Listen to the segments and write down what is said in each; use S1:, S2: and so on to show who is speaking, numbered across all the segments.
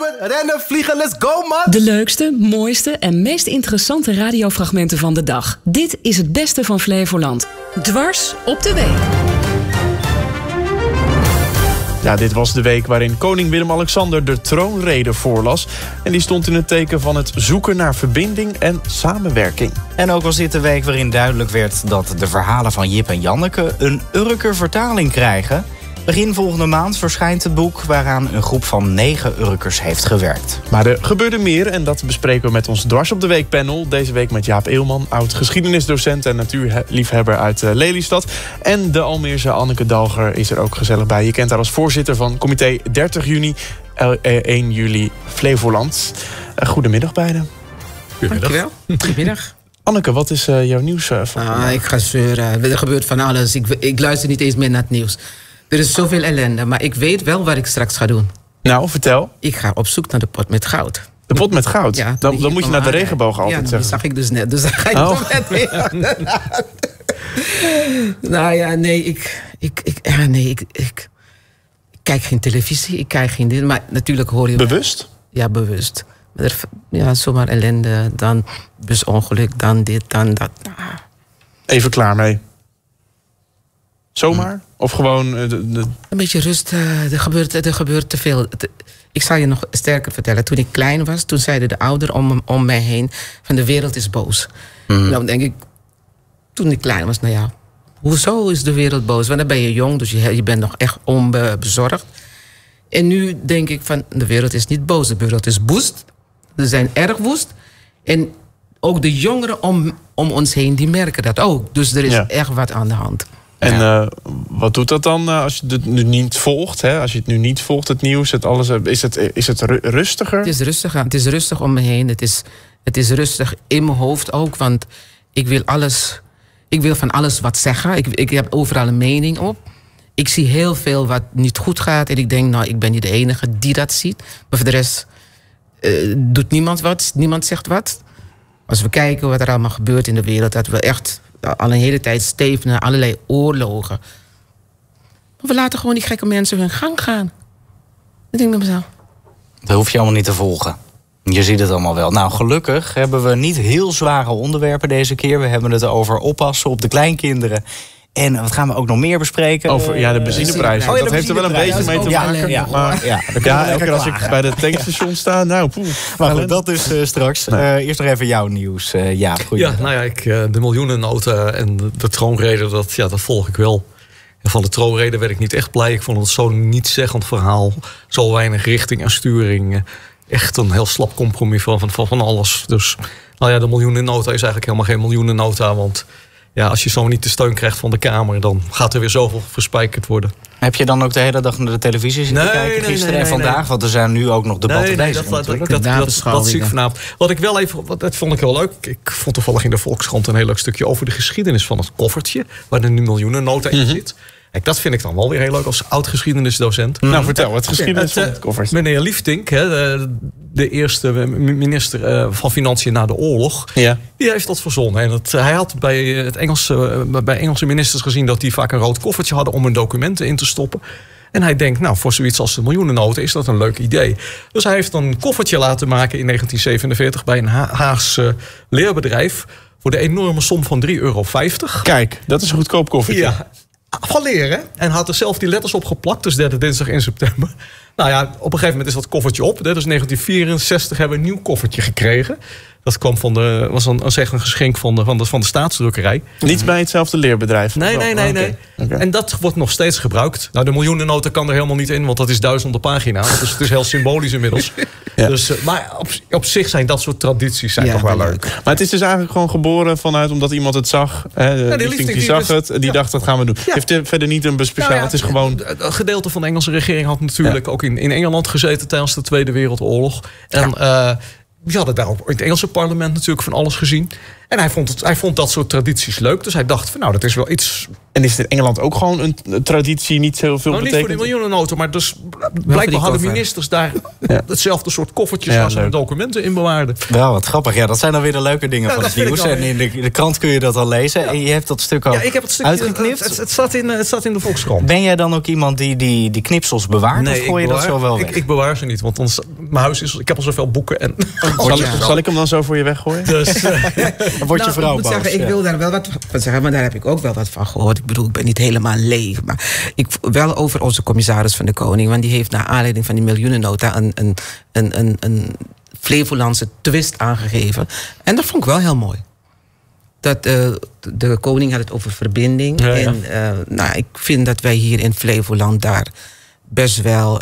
S1: Liepen, rennen, vliegen, let's go, man!
S2: De leukste, mooiste en meest interessante radiofragmenten van de dag. Dit is het beste van Flevoland. Dwars op de week.
S3: Ja, dit was de week waarin koning Willem-Alexander de troonrede voorlas. En die stond in het teken van het zoeken naar verbinding en samenwerking.
S4: En ook was dit de week waarin duidelijk werd dat de verhalen van Jip en Janneke een Urker vertaling krijgen. Begin volgende maand verschijnt het boek waaraan een groep van 9 Urkers heeft gewerkt.
S3: Maar er gebeurde meer en dat bespreken we met ons Dwars op de Week panel. Deze week met Jaap Eelman, oud-geschiedenisdocent en natuurliefhebber uit Lelystad. En de Almeerse Anneke Dalger is er ook gezellig bij. Je kent haar als voorzitter van comité 30 juni, 1 juli Flevoland. Goedemiddag beiden.
S5: Dankjewel. Goedemiddag.
S3: Anneke, wat is jouw nieuws van?
S5: Ik ga zeuren. Er gebeurt van alles. Ik luister niet eens meer naar het nieuws. Er is zoveel ellende, maar ik weet wel wat ik straks ga doen.
S3: Nou, vertel.
S5: Ik ga op zoek naar de pot met goud.
S3: De pot met goud?
S5: Ja,
S3: dan moet je naar de regenboog altijd zeggen.
S5: Dat zag ik dus net. Dus dan ga ik toch net weer. Nou ja, nee, ik kijk geen televisie, ik kijk geen dit. Maar natuurlijk hoor je...
S3: Bewust?
S5: Ja, bewust. Ja, zomaar ellende, dan busongeluk, dan dit, dan dat.
S3: Even klaar mee. Zomaar? Of gewoon...
S5: Een beetje rust. Er gebeurt te veel. Ik zal je nog sterker vertellen. Toen ik klein was, toen zeiden de ouderen om mij heen... van de wereld is boos. Nou denk ik, toen ik klein was, nou ja... hoezo is de wereld boos? Want dan ben je jong, dus je bent nog echt onbezorgd. En nu denk ik van, de wereld is niet boos. De wereld is woest. Ze zijn erg woest. En ook de jongeren om ons heen, die merken dat ook. Dus er is echt wat aan de hand.
S3: En wat doet dat dan als je het nu niet volgt? Hè? Als je het nu niet volgt, het nieuws, het alles, is het rustiger?
S5: Het is rustig om me heen. Het is rustig in mijn hoofd ook. Want ik wil van alles wat zeggen. Ik heb overal een mening op. Ik zie heel veel wat niet goed gaat. En ik denk, nou, ik ben niet de enige die dat ziet. Maar voor de rest doet niemand wat. Niemand zegt wat. Als we kijken wat er allemaal gebeurt in de wereld... dat we echt al een hele tijd steven naar allerlei oorlogen. Maar we laten gewoon die gekke mensen hun gang gaan. Dat denk ik bij mezelf.
S4: Dat hoef je allemaal niet te volgen. Je ziet het allemaal wel. Nou, gelukkig hebben we niet heel zware onderwerpen deze keer. We hebben het over oppassen op de kleinkinderen. En wat gaan we ook nog meer bespreken?
S3: Over de benzineprijs. Dat heeft er wel een beetje mee te maken. Elke keer als ik bij de tankstation sta, nou...
S4: Maar goed, dat is straks. Eerst nog even jouw nieuws.
S6: De miljoenennota en de troonrede, dat volg ik wel. En van de troonrede werd ik niet echt blij. Ik vond het zo'n nietszeggend verhaal. Zo weinig richting en sturing. Echt een heel slap compromis van alles. Dus de miljoenennota is eigenlijk helemaal geen miljoenennota, want... Ja, als je zo niet de steun krijgt van de Kamer... dan gaat er weer zoveel verspijkerd worden.
S4: Heb je dan ook de hele dag naar de televisie zitten kijken gisteren en vandaag? Nee. Want er zijn nu ook nog debatten bezig.
S6: Dat zie ik vanavond. Wat ik wel even... Dat vond ik heel leuk. Ik vond toevallig in de Volkskrant een heel leuk stukje... over de geschiedenis van het koffertje... waar er nu miljoenennota in zit. Kijk, dat vind ik dan wel weer heel leuk als oud-geschiedenisdocent.
S3: Nou, vertel, het geschiedenis van het koffertje.
S6: Meneer Liefdink, de eerste minister van Financiën na de oorlog... Ja. Die heeft dat verzonnen. En hij had bij Engelse ministers gezien... dat die vaak een rood koffertje hadden om hun documenten in te stoppen. En hij denkt, nou, voor zoiets als de miljoenennota is dat een leuk idee. Dus hij heeft een koffertje laten maken in 1947... bij een Haags leerbedrijf... voor de enorme som van €3,50.
S3: Kijk, dat is een goedkoop koffertje.
S6: Ja. Van leren. En had er zelf die letters op geplakt. Dus derde dinsdag in september. Nou ja, op een gegeven moment is dat koffertje op. Dus 1964 hebben we een nieuw koffertje gekregen. Dat kwam was een geschenk van de staatsdrukkerij.
S3: Niet bij hetzelfde leerbedrijf?
S6: Nee. Okay. En dat wordt nog steeds gebruikt. Nou, de miljoenennota kan er helemaal niet in, want dat is 1000 pagina's. Dus het is heel symbolisch inmiddels. Ja. Dus, maar op zich zijn dat soort tradities toch wel leuk.
S3: Maar het is dus eigenlijk gewoon geboren vanuit omdat iemand het zag. Die zag het, die dacht dat gaan we doen. Ja. Heeft verder niet een speciaal. Het is gewoon.
S6: Een gedeelte van de Engelse regering had natuurlijk ook in Engeland gezeten tijdens de Tweede Wereldoorlog. En die hadden daar ook in het Engelse parlement natuurlijk van alles gezien. En hij vond dat soort tradities leuk. Dus hij dacht van, nou, dat is wel iets...
S3: En is het in Engeland ook gewoon een traditie niet zo veel betekent?
S6: Niet voor die miljoenennota, maar dus blijkbaar hadden ministers daar hetzelfde soort koffertjes waar ze hun documenten in bewaarden.
S4: Nou, wat grappig. Ja, dat zijn dan weer de leuke dingen van het nieuws. En in de krant kun je dat al lezen. Ja. En je hebt dat stuk ook
S6: ik heb het stuk
S4: uitgeknipt.
S6: Het staat in de Volkskrant.
S4: Ben jij dan ook iemand die knipsels bewaart? Nee, of gooi je dat zo wel weg?
S6: Ik bewaar ze niet, want mijn huis is... Ik heb al zoveel boeken. En
S3: zal ik hem dan zo voor je weggooien?
S4: Dus, dan wordt je vrouw boos.
S5: Ik wil daar wel wat van zeggen, maar daar heb ik ook wel wat van gehoord. Ik bedoel, ik ben niet helemaal leeg. Maar wel over onze commissaris van de Koning. Want die heeft naar aanleiding van die miljoenennota een Flevolandse twist aangegeven. En dat vond ik wel heel mooi. Dat de koning had het over verbinding. Ja, ja. En ik vind dat wij hier in Flevoland daar best wel...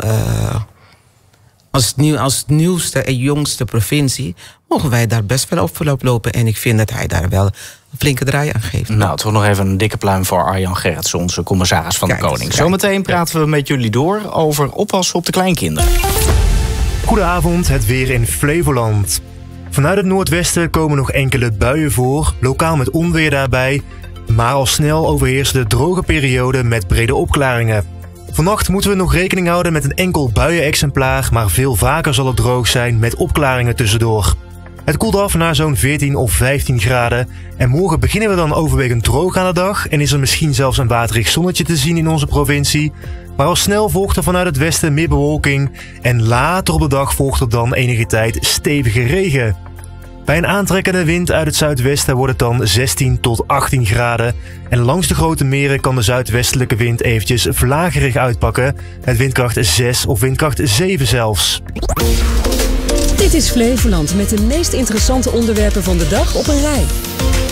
S5: Als nieuwste en jongste provincie mogen wij daar best wel op voorop lopen. En ik vind dat hij daar wel een flinke draai aan geeft.
S4: Nou, toch nog even een dikke pluim voor Arjan Gerritsen, onze commissaris van de Koning. Zometeen praten we met jullie door over oppassen op de kleinkinderen.
S7: Goedenavond, het weer in Flevoland. Vanuit het noordwesten komen nog enkele buien voor, lokaal met onweer daarbij. Maar al snel overheerst de droge periode met brede opklaringen. Vannacht moeten we nog rekening houden met een enkel buienexemplaar, maar veel vaker zal het droog zijn met opklaringen tussendoor. Het koelt af naar zo'n 14 of 15 graden en morgen beginnen we dan overwegend droog aan de dag en is er misschien zelfs een waterig zonnetje te zien in onze provincie. Maar al snel volgt er vanuit het westen meer bewolking en later op de dag volgt er dan enige tijd stevige regen. Bij een aantrekkende wind uit het zuidwesten wordt het dan 16 tot 18 graden. En langs de grote meren kan de zuidwestelijke wind eventjes vlagerig uitpakken. Met windkracht 6 of windkracht 7 zelfs.
S2: Dit is Flevoland met de meest interessante onderwerpen van de dag op een rij.